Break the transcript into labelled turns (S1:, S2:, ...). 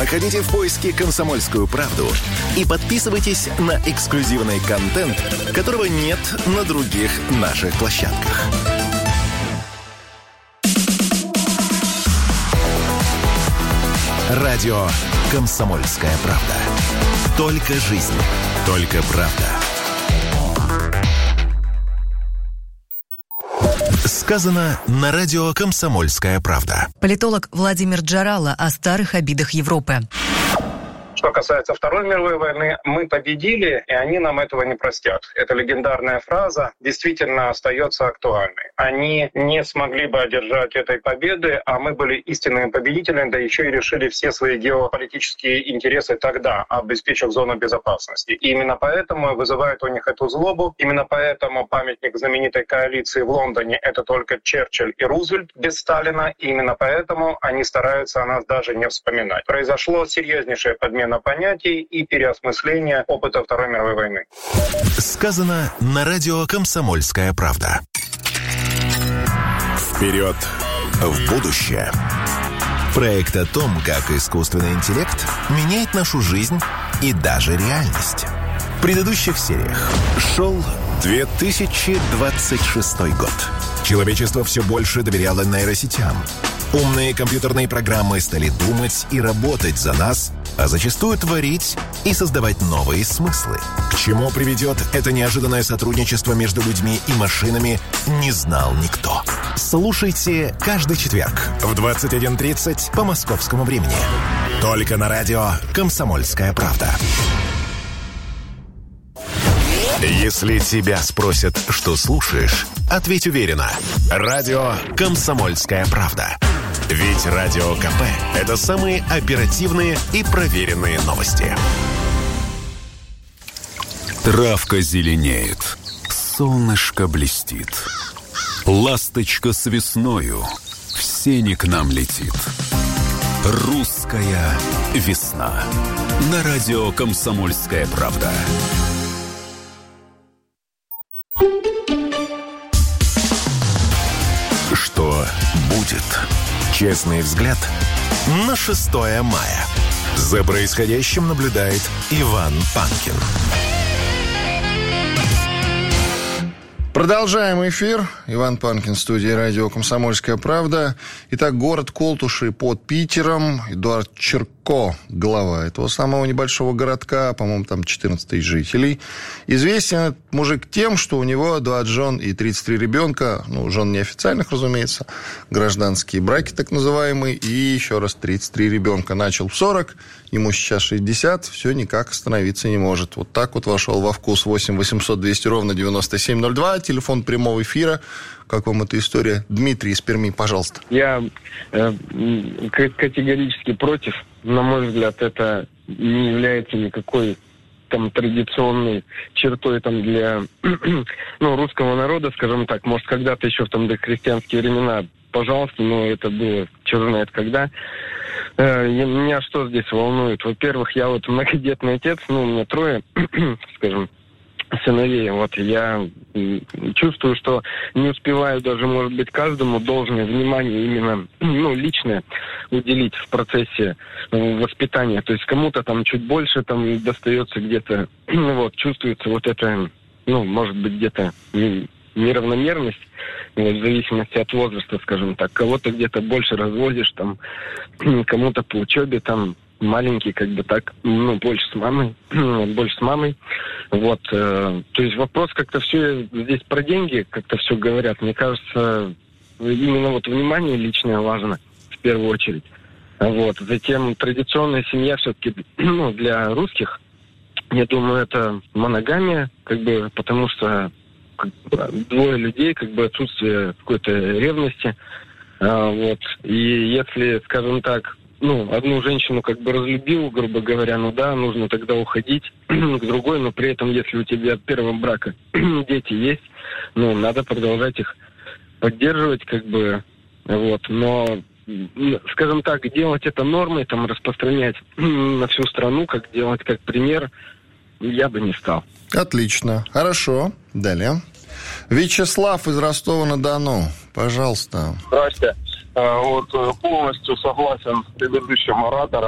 S1: Находите в поиске «Комсомольскую правду» и подписывайтесь на эксклюзивный контент, которого нет на других наших площадках. Радио «Комсомольская правда». Только жизнь, только правда. Сказано на радио «Комсомольская правда».
S2: Политолог Владимир Джарало о старых обидах Европы.
S3: Что касается Второй мировой войны, мы победили, и они нам этого не простят. Эта легендарная фраза действительно остается актуальной. Они не смогли бы одержать этой победы, а мы были истинными победителями, да еще и решили все свои геополитические интересы тогда, обеспечив зону безопасности. И именно поэтому вызывает у них эту злобу. Именно поэтому памятник знаменитой коалиции в Лондоне — это только Черчилль и Рузвельт без Сталина. И именно поэтому они стараются о нас даже не вспоминать. Произошло серьезнейшее подмена понятий и переосмысление опыта Второй мировой войны.
S1: Сказано на радио «Комсомольская правда». Вперед в будущее. Проект о том, как искусственный интеллект меняет нашу жизнь и даже реальность. В предыдущих сериях шел 2026 год. Человечество все больше доверяло нейросетям. Умные компьютерные программы стали думать и работать за нас, а зачастую творить и создавать новые смыслы. К чему приведет это неожиданное сотрудничество между людьми и машинами, не знал никто. Слушайте каждый четверг в 21:30 по московскому времени. Только на радио «Комсомольская правда». Если тебя спросят, что слушаешь, ответь уверенно. Радио «Комсомольская правда». Ведь Радио КП – это самые оперативные и проверенные новости.
S4: Травка зеленеет, солнышко блестит. Ласточка с весною в сени к нам летит. Русская весна. На радио «Комсомольская правда».
S1: Что будет? Честный взгляд на 6 мая. За происходящим наблюдает Иван Панкин.
S5: Продолжаем эфир. Иван Панкин, студия радио «Комсомольская правда». Итак, город Колтуши под Питером. Эдуард Чирко, глава этого самого небольшого городка, по-моему, там 14 тысяч жителей. Известен этот мужик тем, что у него 20 жен и 33 ребенка. Ну, жен неофициальных, разумеется. Гражданские браки, так называемые. И еще раз 33 ребенка. Начал в 40, ему сейчас 60. Все никак остановиться не может. Вот так вот вошел во вкус. 8 800 200 ровно 9702. Телефон прямого эфира. Как вам эта история? Дмитрий из Перми, пожалуйста.
S6: Я категорически против. На мой взгляд, это не является никакой там традиционной чертой там для русского народа, скажем так. Может, когда-то еще в там дохристианские времена, пожалуйста, но это было черт знает когда. Меня что здесь волнует? Во-первых, я вот многодетный отец, у меня 3, скажем, сыновей. Вот я чувствую, что не успеваю даже, может быть, каждому должное внимание именно, личное уделить в процессе воспитания. То есть кому-то там чуть больше там достается где-то, чувствуется вот это, может быть, где-то неравномерность, в зависимости от возраста, скажем так. Кого-то где-то больше разводишь, там, кому-то по учебе, там, маленький, как бы так, больше с мамой. Вот, то есть вопрос как-то все здесь про деньги, как-то все говорят. Мне кажется, именно вот внимание личное важно в первую очередь. Вот, затем традиционная семья все-таки, для русских, я думаю, это моногамия, как бы, потому что 2 людей, как бы отсутствие какой-то ревности. Вот, и если, скажем так, одну женщину как бы разлюбил, грубо говоря, нужно тогда уходить к другой, но при этом, если у тебя от первого брака дети есть, надо продолжать их поддерживать, как бы, вот, но, скажем так, делать это нормой, там, распространять на всю страну, как делать как пример, я бы не стал.
S5: Отлично, хорошо, далее. Вячеслав из Ростова-на-Дону, пожалуйста.
S7: Здрасте. Вот полностью согласен с предыдущим оратором.